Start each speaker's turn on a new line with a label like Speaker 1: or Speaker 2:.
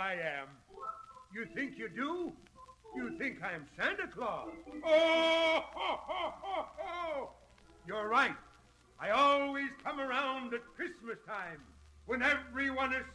Speaker 1: I am. You think you do? You think I'm Santa Claus? Oh, ho, ho, ho, ho! You're right. I always come around at Christmas time when everyone is